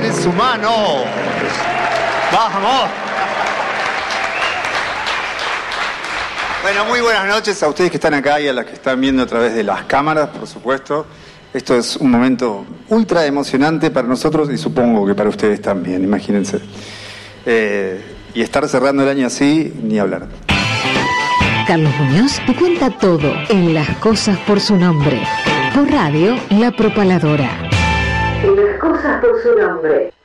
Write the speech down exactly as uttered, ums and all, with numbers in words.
seres humanos. ¡Vamos! Bueno, muy buenas noches a ustedes que están acá y a las que están viendo a través de las cámaras, por supuesto. Esto es un momento ultra emocionante para nosotros y supongo que para ustedes también, imagínense. Eh, y estar cerrando el año así, ni hablar. Carlos Muñoz te cuenta todo en Las Cosas por su Nombre. Por radio, La Propaladora. Las Cosas por su Nombre.